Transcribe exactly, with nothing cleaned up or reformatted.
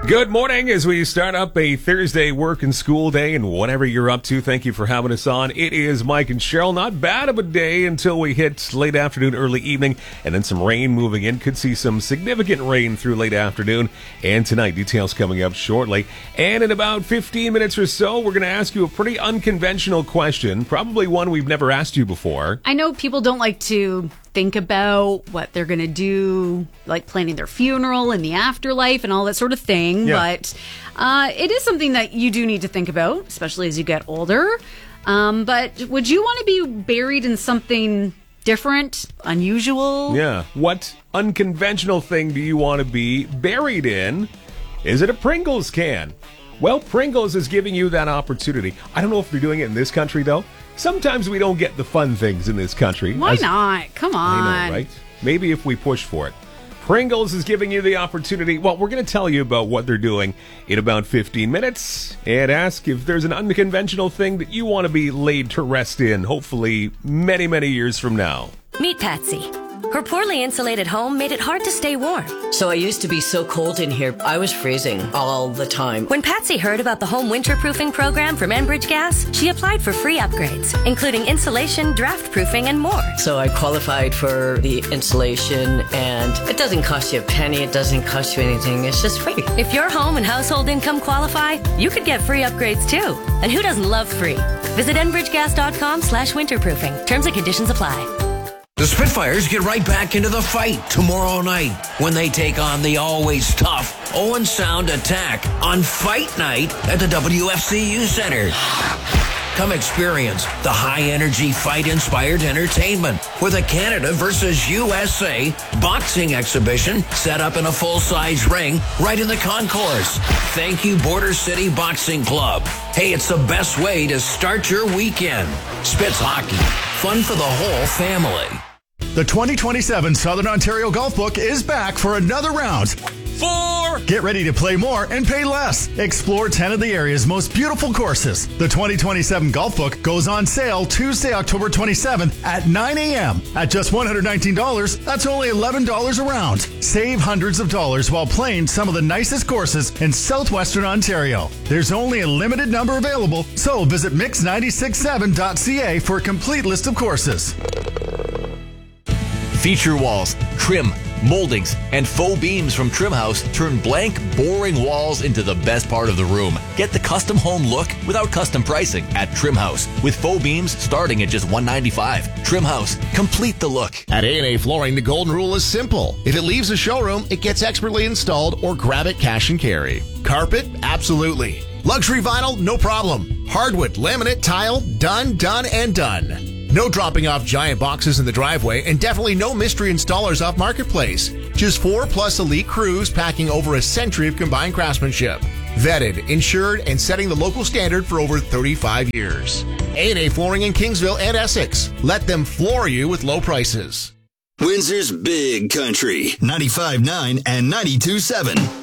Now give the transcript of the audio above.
Good morning as we start up a Thursday work and school day, and whatever you're up to, thank you for having us on. It is Mike and Cheryl. Not bad of a day until we hit late afternoon, early evening, and then some rain moving in. Could see some significant rain through late afternoon and tonight. Details coming up shortly. And in about fifteen minutes or so, we're going to ask you a pretty unconventional question, probably one we've never asked you before. I know people don't like to think about what they're going to do, like planning their funeral and the afterlife and all that sort of thing. Yeah. But uh, it is something that you do need to think about, especially as you get older. Um, but would you want to be buried in something different, unusual? Yeah. What unconventional thing do you want to be buried in? Is it a Pringles can? Well, Pringles is giving you that opportunity. I don't know if they're doing it in this country, though. Sometimes we don't get the fun things in this country. Why As, not? Come on. I know, right? Maybe if we push for it. Pringles is giving you the opportunity. Well, we're going to tell you about what they're doing in about fifteen minutes and ask if there's an unconventional thing that you want to be laid to rest in, hopefully many, many years from now. Meet Patsy. Her poorly insulated home made it hard to stay warm. So I used to be so cold in here, I was freezing all the time. When Patsy heard about the home winterproofing program from Enbridge Gas, she applied for free upgrades, including insulation, draft proofing, and more. So I qualified for the insulation, and it doesn't cost you a penny, it doesn't cost you anything, it's just free. If your home and household income qualify, you could get free upgrades too. And who doesn't love free? Visit enbridgegas.com slash winterproofing. Terms and conditions apply. The Spitfires get right back into the fight tomorrow night when they take on the always tough Owen Sound Attack on Fight Night at the W F C U Center. Come experience the high-energy, fight-inspired entertainment with a Canada versus U S A boxing exhibition set up in a full-size ring right in the concourse. Thank you, Border City Boxing Club. Hey, it's the best way to start your weekend. Spitz Hockey, fun for the whole family. The twenty twenty-seven Southern Ontario Golf Book is back for another round. Four! Get ready to play more and pay less. Explore ten of the area's most beautiful courses. The twenty twenty-seven Golf Book goes on sale Tuesday, October twenty-seventh at nine a.m. At just one hundred nineteen dollars, that's only eleven dollars a round. Save hundreds of dollars while playing some of the nicest courses in southwestern Ontario. There's only a limited number available, so visit mix nine six seven dot c a for a complete list of courses. Feature walls, trim, moldings, and faux beams from Trim House turn blank, boring walls into the best part of the room. Get the custom home look without custom pricing at Trim House, with faux beams starting at just one hundred ninety-five dollars. Trim House, complete the look. At A and A Flooring, the golden rule is simple. If it leaves a showroom, it gets expertly installed or grab it cash and carry. Carpet? Absolutely. Luxury vinyl? No problem. Hardwood, laminate, tile? Done, done, and done. No dropping off giant boxes in the driveway, and definitely no mystery installers off Marketplace. Just four plus elite crews packing over a century of combined craftsmanship. Vetted, insured, and setting the local standard for over thirty-five years. A and A Flooring in Kingsville and Essex. Let them floor you with low prices. Windsor's Big Country, ninety-five point nine and ninety-two point seven.